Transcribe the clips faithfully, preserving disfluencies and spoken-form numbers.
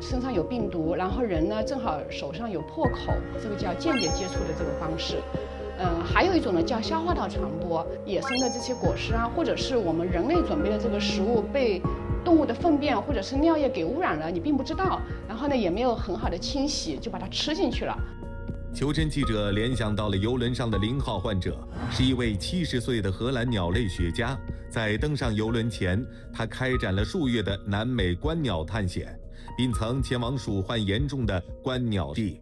身上有病毒，然后人呢正好手上有破口，这个叫间接接触的这个方式。呃，还有一种呢叫消化道传播，野生的这些果实啊，或者是我们人类准备的这个食物被动物的粪便或者是尿液给污染了，你并不知道，然后呢也没有很好的清洗，就把它吃进去了。 求真记者联想到了邮轮上的零号患者，是一位七十岁的荷兰鸟类学家。在登上邮轮前，他开展了数月的南美观鸟探险，并曾前往鼠患严重的观鸟地。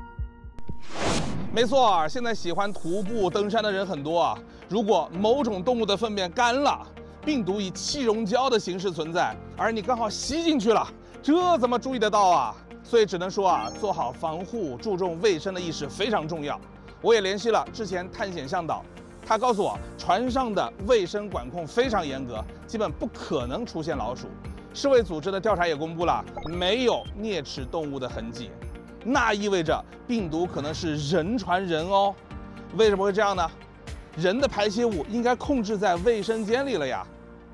没错，现在喜欢徒步登山的人很多啊。如果某种动物的粪便干了，病毒以气溶胶的形式存在，而你刚好吸进去了，这怎么注意得到啊？所以只能说啊，做好防护、注重卫生的意识非常重要。我也联系了之前探险向导，他告诉我，船上的卫生管控非常严格，基本不可能出现老鼠。世卫组织的调查也公布了，没有啮齿动物的痕迹。那意味着病毒可能是人传人哦。为什么会这样呢？人的排泄物应该控制在卫生间里了呀。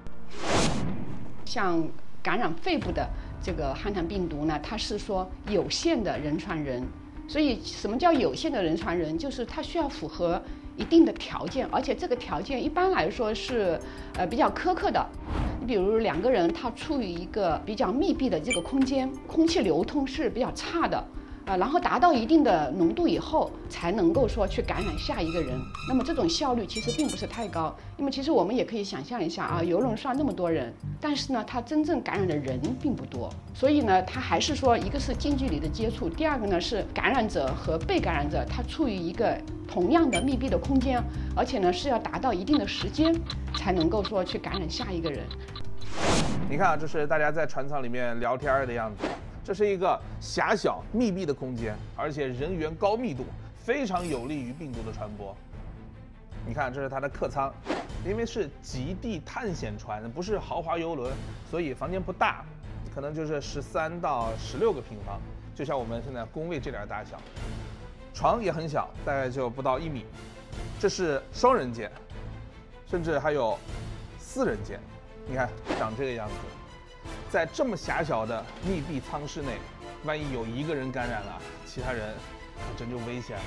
像感染肺部的这个汉坦病毒呢，它是说有限的人传人。所以什么叫有限的人传人？就是它需要符合一定的条件，而且这个条件一般来说是呃比较苛刻的。你比如两个人他处于一个比较密闭的这个空间，空气流通是比较差的。啊，然后达到一定的浓度以后，才能够说去感染下一个人。那么这种效率其实并不是太高，因为其实我们也可以想象一下啊，邮轮上那么多人，但是呢，它真正感染的人并不多，所以呢，它还是说一个是近距离的接触，第二个呢是感染者和被感染者他处于一个同样的密闭的空间，而且呢是要达到一定的时间，才能够说去感染下一个人。 你看啊，这是大家在船舱里面聊天的样子。这是一个狭小密闭的空间，而且人员高密度，非常有利于病毒的传播。你看，这是它的客舱，因为是极地探险船，不是豪华游轮，所以房间不大，可能就是十三到十六个平方，就像我们现在工位这点大小。床也很小，大概就不到一米。这是双人间，甚至还有四人间。你看，长这个样子。在这么狭小的密闭舱室内，万一有一个人感染了，其他人可真就危险了。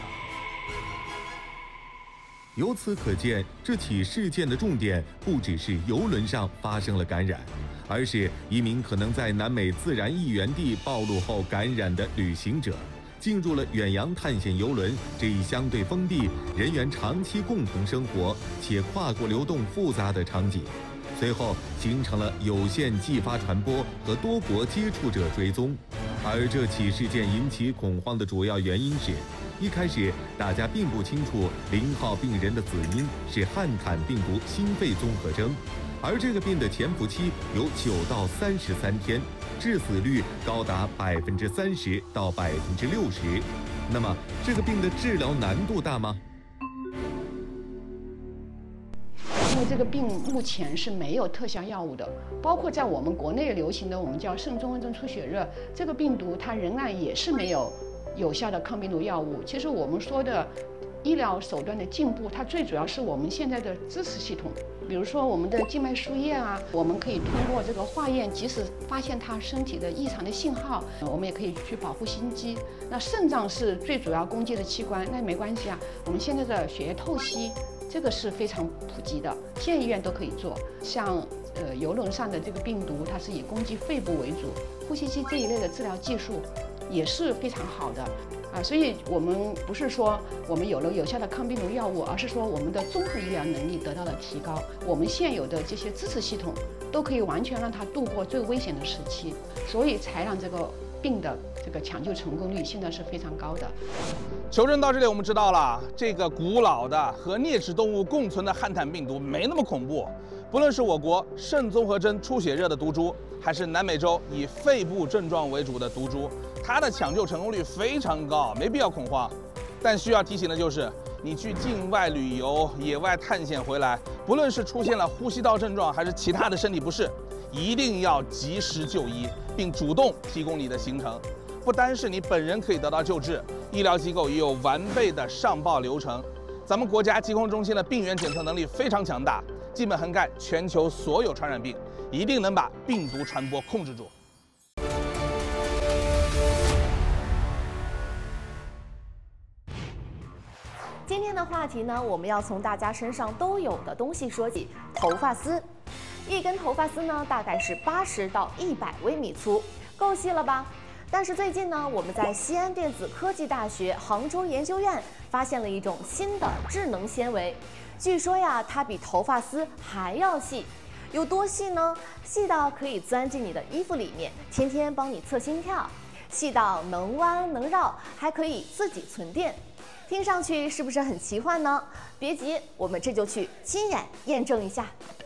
由此可见，这起事件的重点不只是邮轮上发生了感染，而是一名可能在南美自然疫源地暴露后感染的旅行者，进入了远洋探险邮轮这一相对封闭、人员长期共同生活且跨国流动复杂的场景。随后形成了有限继发传播和多国接触者追踪，而这起事件引起恐慌的主要原因是，一开始大家并不清楚零号病人的死因是汉坦病毒心肺综合征，而这个病的潜伏期有九到三十三天，致死率高达百分之三十到百分之六十。那么，这个病的治疗难度大吗？ 因为这个病目前是没有特效药物的，包括在我们国内流行的我们叫肾综合征出血热，这个病毒它仍然也是没有有效的抗病毒药物。其实我们说的医疗手段的进步，它最主要是我们现在的支持系统，比如说我们的静脉输液啊，我们可以通过这个化验，及时发现它身体的异常的信号，我们也可以去保护心肌。那肾脏是最主要攻击的器官，那没关系啊，我们现在的血液透析。这个是非常普及的，现在医院都可以做。像呃邮轮上的这个病毒，它是以攻击肺部为主，呼吸机这一类的治疗技术也是非常好的啊。所以我们不是说我们有了有效的抗病毒药物，而是说我们的综合医疗能力得到了提高，我们现有的这些支持系统都可以完全让它度过最危险的时期，所以才让这个病的这个抢救成功率现在是非常高的。 求证到这里，我们知道了，这个古老的和啮齿动物共存的汉坦病毒没那么恐怖。不论是我国肾综合征出血热的毒株，还是南美洲以肺部症状为主的毒株，它的抢救成功率非常高，没必要恐慌。但需要提醒的就是，你去境外旅游、野外探险回来，不论是出现了呼吸道症状，还是其他的身体不适，一定要及时就医，并主动提供你的行程。不单是你本人可以得到救治，医疗机构也有完备的上报流程。咱们国家疾控中心的病原检测能力非常强大，基本涵盖全球所有传染病，一定能把病毒传播控制住。 天的话题呢，我们要从大家身上都有的东西说起——头发丝。一根头发丝呢，大概是八十到一百微米粗，够细了吧？但是最近呢，我们在西安电子科技大学杭州研究院发现了一种新的智能纤维，据说呀，它比头发丝还要细。有多细呢？细到可以钻进你的衣服里面，天天帮你测心跳；细到能弯能绕，还可以自己存电。听上去是不是很奇幻呢？别急，我们这就去亲眼验证一下。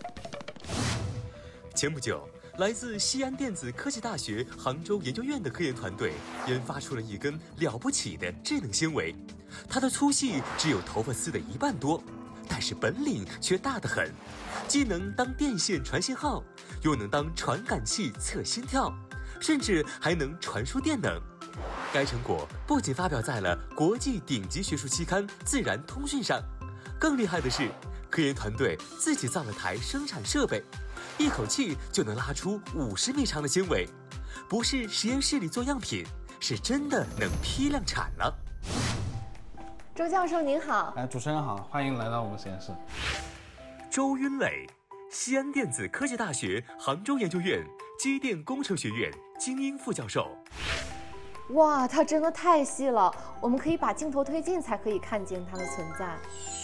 前不久，来自西安电子科技大学杭州研究院的科研团队研发出了一根了不起的智能纤维，它的粗细只有头发丝的一半多，但是本领却大得很，既能当电线传信号，又能当传感器测心跳，甚至还能传输电能。该成果不仅发表在了国际顶级学术期刊《自然通讯》上，更厉害的是，科研团队自己造了台生产设备，一口气就能拉出五十米长的纤维，不是实验室里做样品，是真的能批量产了。 周教授您好。 哎，主持人好，欢迎来到我们实验室。 周云磊，西安电子科技大学杭州研究院机电工程学院精英副教授。 哇，它真的太细了，我们可以把镜头推进才可以看见它的存在。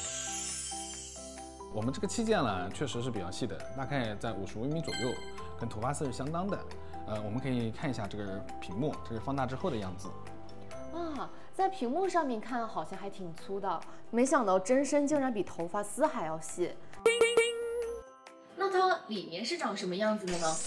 我们这个器件呢，确实是比较细的，大概在五十微米左右，跟头发丝是相当的。呃，我们可以看一下这个屏幕，这是放大之后的样子。 啊，在屏幕上面看好像还挺粗的，没想到真身竟然比头发丝还要细。那它里面是长什么样子的呢？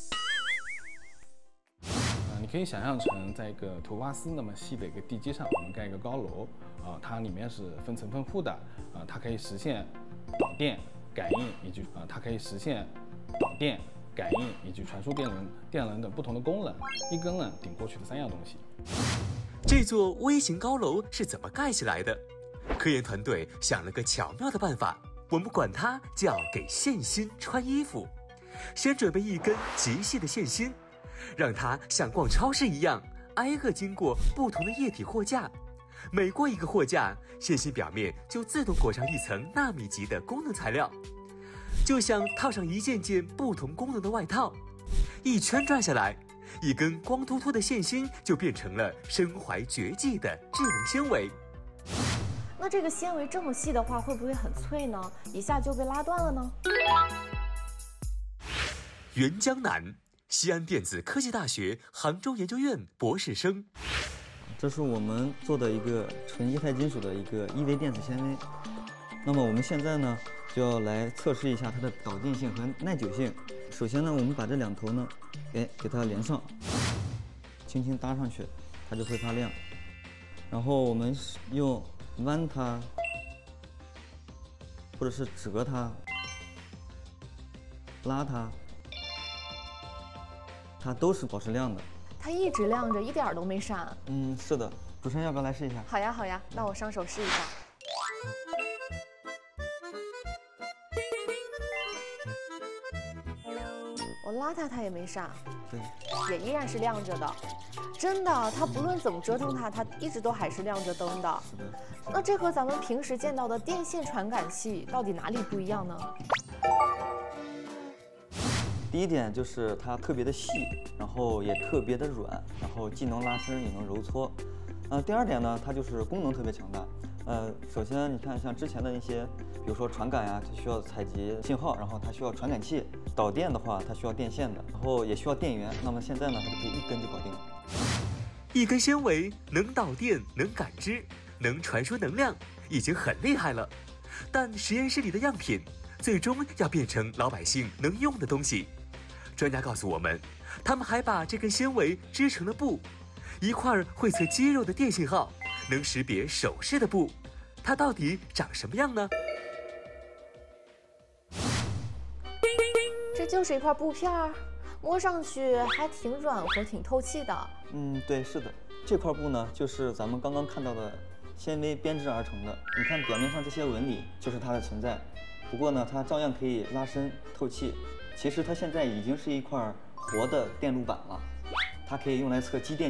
呃，你可以想象成在一个头发丝那么细的一个地基上，我们盖一个高楼啊、呃，它里面是分层分户的啊、呃，它可以实现导电、感应以及啊、呃，它可以实现导电、感应以及传输电能、电能等不同的功能，一根呢顶过去的三样东西。 这座微型高楼是怎么盖起来的？科研团队想了个巧妙的办法，我们管它叫给线芯穿衣服。先准备一根极细的线芯，让它像逛超市一样挨个经过不同的液体货架，每过一个货架，线芯表面就自动裹上一层纳米级的功能材料，就像套上一件件不同功能的外套。一圈转下来，一根光秃秃的线芯就变成了身怀绝技的智能纤维。 那这个纤维这么细的话，会不会很脆呢？一下就被拉断了呢？ 袁江南，西安电子科技大学杭州研究院博士生。 这是我们做的一个纯液态金属的一个一维电子纤维。那么我们现在呢，就要来测试一下它的导电性和耐久性。首先呢，我们把这两头呢，哎，给它连上，轻轻搭上去，它就会发亮。然后我们用弯它，或者是折它、拉它，它都是保持亮的。 它一直亮着，一点都没闪。 嗯，是的。主持人要不要来试一下？ 好呀，好呀，那我上手试一下。我拉它，它也没闪， 对， 也依然是亮着的。真的，它不论怎么折腾它，它一直都还是亮着灯的。 是的。 那这和咱们平时见到的电线传感器到底哪里不一样呢？ 第一点就是它特别的细，然后也特别的软，然后既能拉伸也能揉搓。呃，第二点呢，它就是功能特别强大。呃，首先你看，像之前的那些，比如说传感呀，它需要采集信号，然后它需要传感器；导电的话，它需要电线的，然后也需要电源。那么现在呢，它就可以一根就搞定了。 一根纤维能导电、能感知、能传输能量，已经很厉害了。但实验室里的样品，最终要变成老百姓能用的东西。专家告诉我们，他们还把这根纤维织成了布，一块会测肌肉的电信号，能识别手势的布，它到底长什么样呢？ 这就是一块布片儿，摸上去还挺软和、挺透气的。 嗯，对，是的，这块布呢，就是咱们刚刚看到的纤维编织而成的。你看表面上这些纹理，就是它的存在。不过呢，它照样可以拉伸透气。其实它现在已经是一块活的电路板了，它可以用来测机电。